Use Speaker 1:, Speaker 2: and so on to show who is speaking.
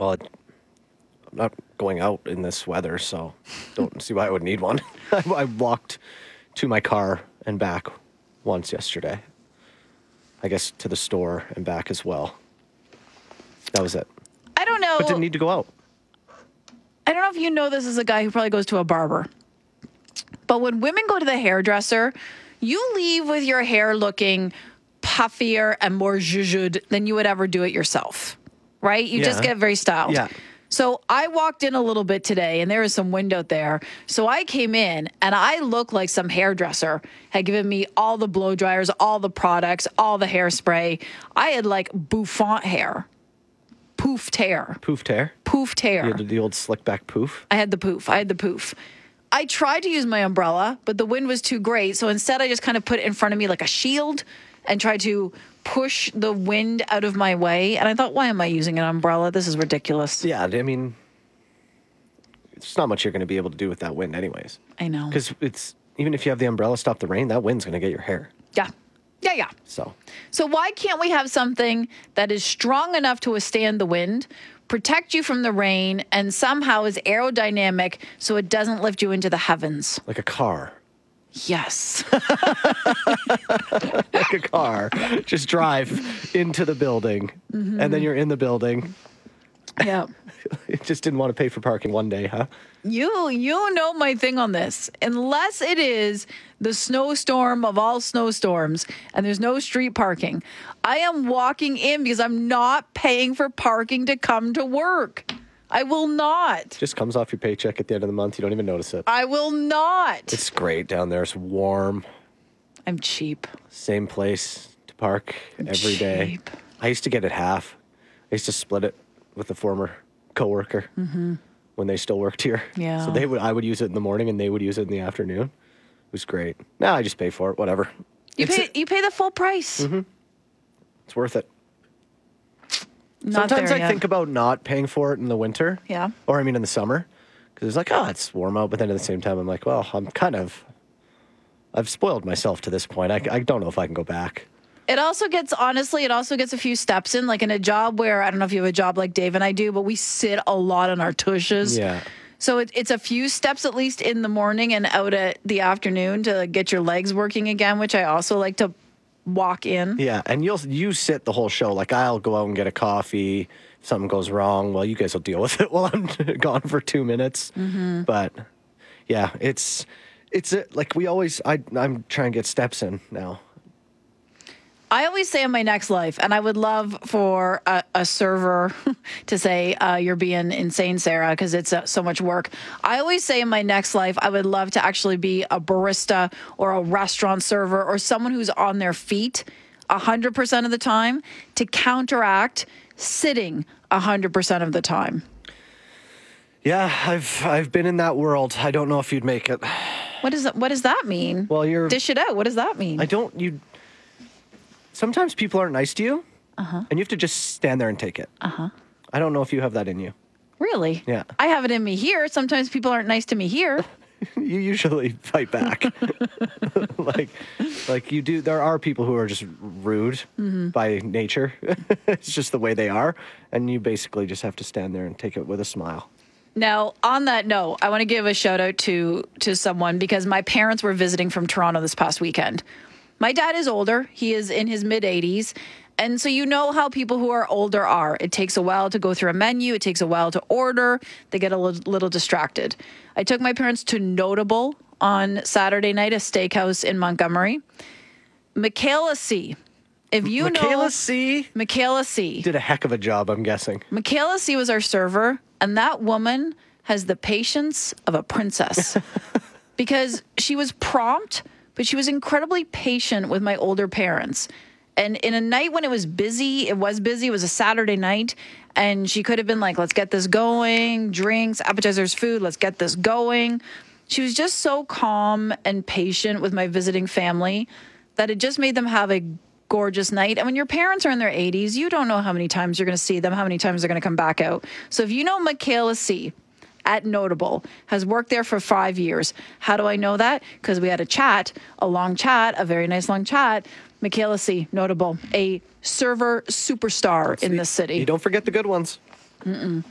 Speaker 1: Well, I'm not going out in this weather, so don't see why I would need one. I walked to my car and back once yesterday. I guess to the store and back as well. That was it.
Speaker 2: I don't know.
Speaker 1: But didn't need to go out.
Speaker 2: I don't know if you know this as a guy who probably goes to a barber. But when women go to the hairdresser, you leave with your hair looking puffier and more zhuzhed than you would ever do it yourself, right? You just get very styled.
Speaker 1: Yeah.
Speaker 2: So I walked in a little bit today and there was some wind out there. So I came in and I looked like some hairdresser had given me all the blow dryers, all the products, all the hairspray. I had like bouffant hair. Poofed hair.
Speaker 1: Poofed hair?
Speaker 2: Poofed hair.
Speaker 1: You had the old slick back poof?
Speaker 2: I had the poof. I tried to use my umbrella, but the wind was too great. So instead, I just kind of put it in front of me like a shield and tried to push the wind out of my way. And I thought, why am I using an umbrella? This is ridiculous.
Speaker 1: Yeah, I mean, it's not much you're going to be able to do with that wind anyways.
Speaker 2: I know.
Speaker 1: Because even if you have the umbrella stop the rain, that wind's going to get your hair.
Speaker 2: Yeah. Yeah. So why can't we have something that is strong enough to withstand the wind, protect you from the rain, and somehow is aerodynamic so it doesn't lift you into the heavens?
Speaker 1: Like a car.
Speaker 2: Yes.
Speaker 1: Like a car. Just drive into the building, and then you're in the building.
Speaker 2: Yeah.
Speaker 1: It just didn't want to pay for parking one day, huh?
Speaker 2: You know my thing on this. Unless it is the snowstorm of all snowstorms and there's no street parking, I am walking in because I'm not paying for parking to come to work. I will not.
Speaker 1: Just comes off your paycheck at the end of the month. You don't even notice it.
Speaker 2: I will not.
Speaker 1: It's great down there. It's warm.
Speaker 2: I'm cheap.
Speaker 1: Same place to park every day. I used to get it half. I used to split it with a former coworker when they still worked here.
Speaker 2: Yeah.
Speaker 1: So I would use it in the morning and they would use it in the afternoon. It was great. Now I just pay for it. Whatever.
Speaker 2: You pay the full price.
Speaker 1: It's worth it.
Speaker 2: Not
Speaker 1: Sometimes
Speaker 2: there
Speaker 1: I
Speaker 2: yet.
Speaker 1: think about not paying for it in the winter.
Speaker 2: Yeah.
Speaker 1: Or in the summer. Because it's like, it's warm out. But then at the same time, I'm like, well, I've spoiled myself to this point. I don't know if I can go back.
Speaker 2: It also gets a few steps in, like in a job where, I don't know if you have a job like Dave and I do, but we sit a lot on our tushes.
Speaker 1: Yeah.
Speaker 2: So it's a few steps at least in the morning and out at the afternoon to get your legs working again, which I also like to walk in.
Speaker 1: Yeah, and you sit the whole show. Like, I'll go out and get a coffee. If something goes wrong, well, you guys will deal with it while I'm gone for 2 minutes. But yeah, it's like I'm trying to get steps in now.
Speaker 2: I always say in my next life, and I would love for a server to say, you're being insane, Sarah, because it's so much work. I always say in my next life, I would love to actually be a barista or a restaurant server or someone who's on their feet 100% of the time to counteract sitting 100% of the time.
Speaker 1: Yeah, I've been in that world. I don't know if you'd make it.
Speaker 2: What does that mean?
Speaker 1: Well,
Speaker 2: dish it out. What does that mean?
Speaker 1: Sometimes people aren't nice to you, and you have to just stand there and take it. I don't know if you have that in you.
Speaker 2: Really?
Speaker 1: Yeah.
Speaker 2: I have it in me here. Sometimes people aren't nice to me here.
Speaker 1: You usually fight back. like you do. There are people who are just rude by nature. It's just the way they are. And you basically just have to stand there and take it with a smile.
Speaker 2: Now, on that note, I want to give a shout out to someone because my parents were visiting from Toronto this past weekend. My dad is older. He is in his mid-80s. And so you know how people who are older are. It takes a while to go through a menu. It takes a while to order. They get a little distracted. I took my parents to Notable on Saturday night, a steakhouse in Montgomery. Michaela C. If you
Speaker 1: Michaela C.
Speaker 2: Michaela C.
Speaker 1: did a heck of a job, I'm guessing.
Speaker 2: Michaela C. was our server, and that woman has the patience of a princess because she was prompt, but she was incredibly patient with my older parents. And in a night when it was busy, it was a Saturday night, and she could have been like, let's get this going, drinks, appetizers, food, let's get this going. She was just so calm and patient with my visiting family that it just made them have a gorgeous night. And when your parents are in their 80s, you don't know how many times you're going to see them, how many times they're going to come back out. So if you know Michaela C. at Notable, has worked there for 5 years. How do I know that? Because we had a long chat, a very nice long chat. Michaela C., Notable, a server superstar in the city.
Speaker 1: You don't forget the good ones.